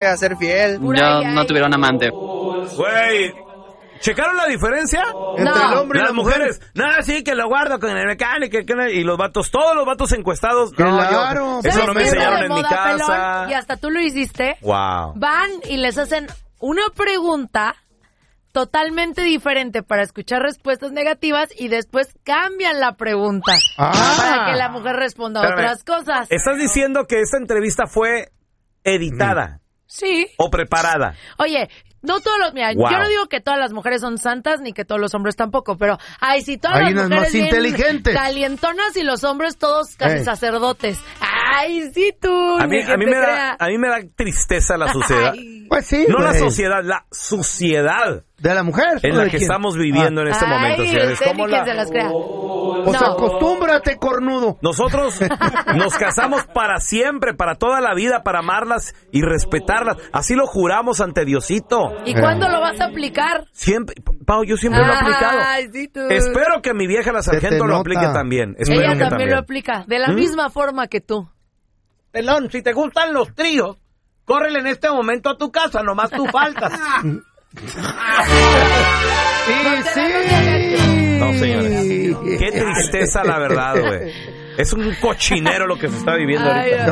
a ser fiel. Yo no tuviera un amante. Güey, ¿checaron la diferencia? Entre el hombre y Las la mujer. mujeres, no, sí, que lo guardo con el mecánico. Y los vatos, todos los vatos encuestados. Claro. Eso no me ¿Sabes qué enseñaron está de en mi moda, casa. pelón? Y hasta tú lo hiciste. Wow. Van y les hacen una pregunta totalmente diferente para escuchar respuestas negativas y después cambian la pregunta para que la mujer responda a Espérame. otras cosas. ¿Estás diciendo que esta entrevista fue editada Sí. o preparada? Oye, no todos los... Mira, Wow. yo no digo que todas las mujeres son santas ni que todos los hombres tampoco, pero... Ay, si todas Hay las unas mujeres más bien inteligentes. calientonas y los hombres todos casi sacerdotes. Ay, sí tú. A mí, ni que a mí te me da, crea. a mí me da tristeza la sociedad. Ay. Pues sí, No la güey. sociedad, la suciedad ¿De la mujer? en ¿O la de que quién? estamos viviendo en este Ay, momento, señores. usted ¿Cómo ni que la- se las crea. Pues No. acostúmbrate, cornudo. Nosotros nos casamos para siempre, para toda la vida, para amarlas y respetarlas. Así lo juramos ante Diosito. ¿Y cuándo lo vas a aplicar? Siempre, Pau, yo siempre lo he aplicado. Ay, sí tú. Espero que mi vieja la sargento te lo nota. aplique también. Espero Ella que también lo aplica, de la misma forma que tú. Pelón, si te gustan los tríos, córrele en este momento a tu casa, nomás tú faltas. Sí. No, señores. Qué tristeza, la verdad, güey. Es un cochinero lo que se está viviendo Ay, ahorita.